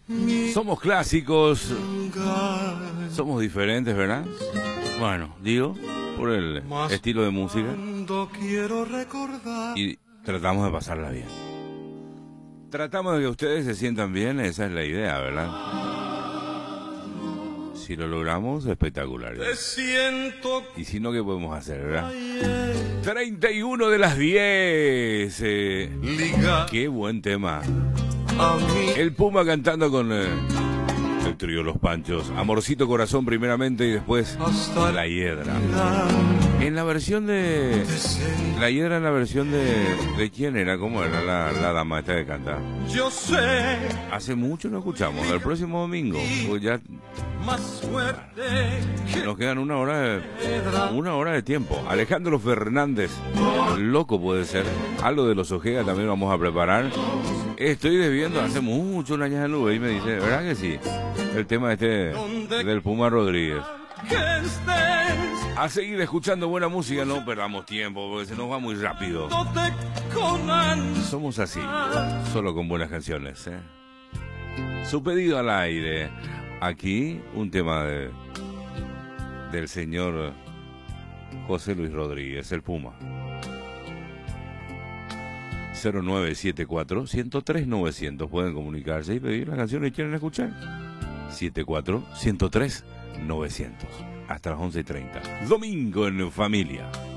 Somos clásicos, somos diferentes, ¿verdad? Bueno, digo, por el estilo de música. Y tratamos de pasarla bien. Tratamos de que ustedes se sientan bien, esa es la idea, ¿verdad? Si lo logramos, espectacular. Y si no, ¿qué podemos hacer, verdad? 31 de las 10. Qué buen tema. El Puma cantando con el trío Los Panchos. Amorcito Corazón primeramente y después La Hiedra. En la versión de... La Hiedra en la versión de ¿quién era? ¿Cómo era la dama esta que canta? Yo sé. Hace mucho no escuchamos. El próximo domingo. Pues ya... Nos quedan una hora de tiempo. Alejandro Fernández. Loco puede ser. Algo de los Ojeda también vamos a preparar. Estoy desviando hace mucho una años de nube y me dice, ¿verdad que sí? El tema del Puma Rodríguez. A seguir escuchando buena música, no perdamos tiempo porque se nos va muy rápido. Somos así, solo con buenas canciones, ¿eh? Su pedido al aire. Aquí un tema del señor José Luis Rodríguez, el Puma. 0974-103-900. Pueden comunicarse y pedir las canciones que quieren escuchar. 74-103-900. Hasta las 11:30. Domingo en familia.